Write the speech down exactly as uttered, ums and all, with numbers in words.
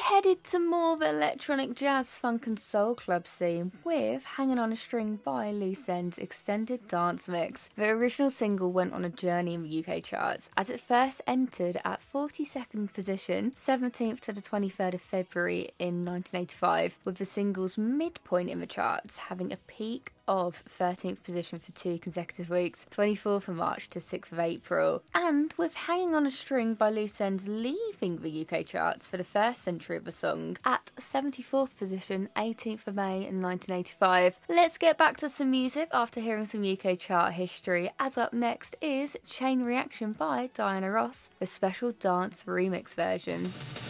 headed to more of electronic jazz, funk and soul club scene with Hanging on a String by Loose Ends extended dance mix. The original single went on a journey in the U K charts as it first entered at forty-second position, seventeenth to the twenty-third of February in nineteen eighty-five, with the single's midpoint in the charts having a peak of thirteenth position for two consecutive weeks, twenty-fourth of March to sixth of April. And with Hanging on a String by Loose Ends leaving the U K charts for the first century of the song at seventy-fourth position, eighteenth of May in nineteen eighty-five. Let's get back to some music after hearing some U K chart history, as up next is Chain Reaction by Diana Ross, the special dance remix version.